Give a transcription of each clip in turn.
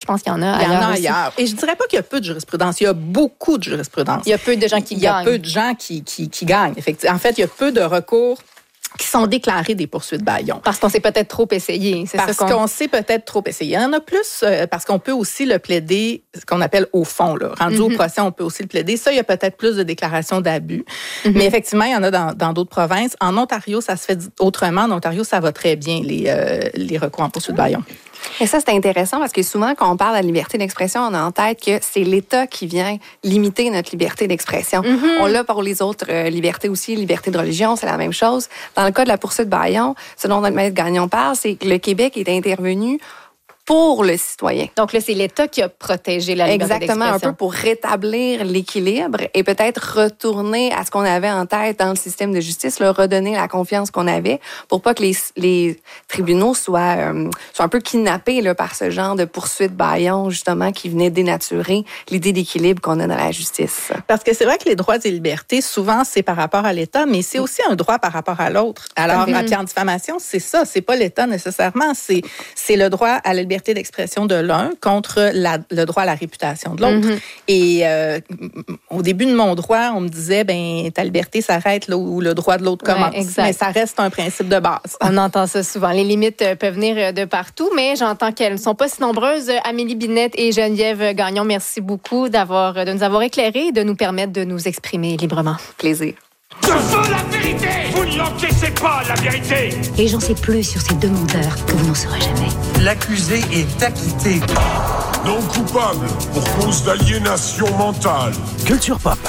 pense qu'il y en a Il y en a aussi. ailleurs. Et je dirais pas qu'il y a peu de jurisprudence. Il y a beaucoup de jurisprudence. Il y a peu de gens qui gagnent. Il y a peu de gens qui gagnent, effectivement. En fait, il y a peu de recours qui sont déclarés des poursuites bâillons. Parce qu'on s'est peut-être trop essayé. Parce qu'on s'est peut-être trop essayé. Il y en a plus parce qu'on peut aussi le plaider, ce qu'on appelle au fond. Là. Rendu au procès, on peut aussi le plaider. Ça, il y a peut-être plus de déclarations d'abus. Mais effectivement, il y en a dans d'autres provinces. En Ontario, ça se fait autrement. En Ontario, ça va très bien, les recours en poursuite bâillon. Et ça, c'est intéressant parce que souvent, quand on parle de la liberté d'expression, on a en tête que c'est l'État qui vient limiter notre liberté d'expression. On l'a pour les autres libertés aussi, liberté de religion, c'est la même chose. Dans le cas de la poursuite bâillon, ce dont notre maître Gagnon parle, c'est que le Québec est intervenu pour le citoyen. Donc là, c'est l'État qui a protégé la liberté Exactement, d'expression. un peu pour rétablir l'équilibre et peut-être retourner à ce qu'on avait en tête dans le système de justice, leur redonner la confiance qu'on avait pour pas que les tribunaux soient un peu kidnappés là, par ce genre de poursuite bâillon, justement, qui venait dénaturer l'idée d'équilibre qu'on a dans la justice. Parce que c'est vrai que les droits et libertés, souvent, c'est par rapport à l'État, mais c'est aussi un droit par rapport à l'autre. Alors, puis en diffamation, c'est ça, c'est pas l'État nécessairement, c'est le droit à la liberté d'expression de l'un contre le droit à la réputation de l'autre. Et au début de mon droit, on me disait, ta liberté s'arrête là où le droit de l'autre commence. Exact. Mais ça reste un principe de base. On entend ça souvent. Les limites peuvent venir de partout, mais j'entends qu'elles ne sont pas si nombreuses. Amélie Binette et Geneviève Gagnon, merci beaucoup de nous avoir éclairés et de nous permettre de nous exprimer librement. Plaisir. Je veux la vérité! Vous ne l'encaissez pas, la vérité! Et j'en sais plus sur ces deux menteurs que vous n'en saurez jamais. L'accusé est acquitté. Non coupable pour cause d'aliénation mentale. Culture pop.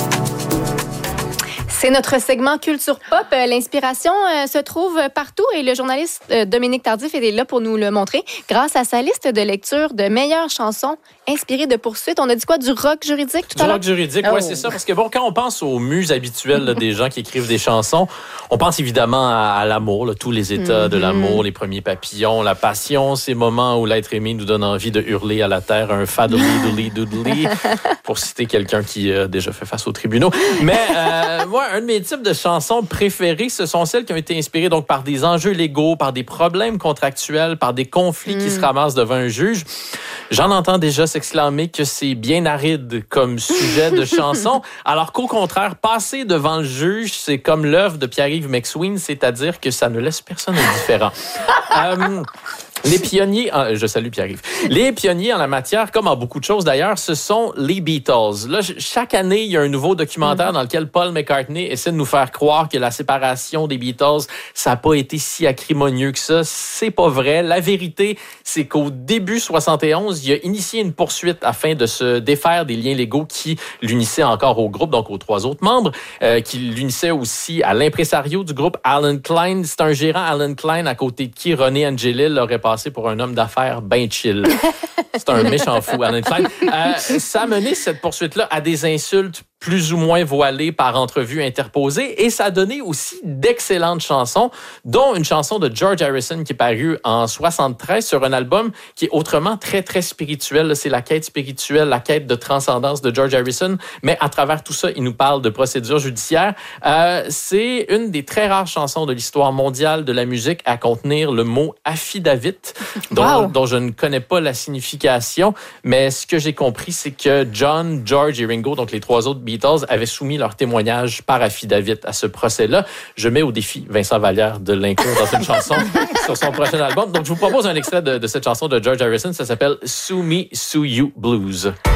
C'est notre segment Culture Pop. L'inspiration se trouve partout et le journaliste Dominique Tardif est là pour nous le montrer grâce à sa liste de lecture de meilleures chansons inspirées de poursuites. On a dit quoi? Du rock juridique tout à l'heure? Du rock juridique, oui, c'est ça. Parce que quand on pense aux muses habituelles là, des gens qui écrivent des chansons, on pense évidemment à l'amour, là, tous les états de l'amour, les premiers papillons, la passion, ces moments où l'être aimé nous donne envie de hurler à la terre un fadouli-douli-doodly, pour citer quelqu'un qui a déjà fait face aux tribunaux. Mais moi, un de mes types de chansons préférés, ce sont celles qui ont été inspirées donc par des enjeux légaux, par des problèmes contractuels, par des conflits qui se ramassent devant un juge. J'en entends déjà s'exclamer que c'est bien aride comme sujet de chanson, alors qu'au contraire, passer devant le juge, c'est comme l'œuvre de Pierre-Yves McSween, c'est-à-dire que ça ne laisse personne indifférent. Les pionniers, je salue Pierre-Yves. Les pionniers en la matière, comme en beaucoup de choses d'ailleurs, ce sont les Beatles. Là, chaque année, il y a un nouveau documentaire dans lequel Paul McCartney essaie de nous faire croire que la séparation des Beatles, ça n'a pas été si acrimonieux que ça. C'est pas vrai. La vérité, c'est qu'au début 71, il a initié une poursuite afin de se défaire des liens légaux qui l'unissaient encore au groupe, donc aux trois autres membres, qui l'unissaient aussi à l'impresario du groupe, Alan Klein. C'est un gérant, Alan Klein, à côté de qui René Angelil aurait passé pour un homme d'affaires bien chill. C'est un méchant fou, Alan Klein. Ça a mené cette poursuite-là à des insultes plus ou moins voilées par entrevues interposées, et ça a donné aussi d'excellentes chansons, dont une chanson de George Harrison qui est parue en 73 sur un album qui est autrement très, très spirituel. C'est la quête spirituelle, la quête de transcendance de George Harrison, mais à travers tout ça, il nous parle de procédure judiciaire. C'est une des très rares chansons de l'histoire mondiale de la musique à contenir le mot affidavit, dont je ne connais pas la signification, mais ce que j'ai compris, c'est que John, George et Ringo, donc les trois autres Beatles, avaient soumis leur témoignage par affidavit à ce procès-là. Je mets au défi Vincent Vallière de l'inclure dans une chanson sur son prochain album. Donc, je vous propose un extrait de cette chanson de George Harrison. Ça s'appelle Sue Me, Sue You Blues.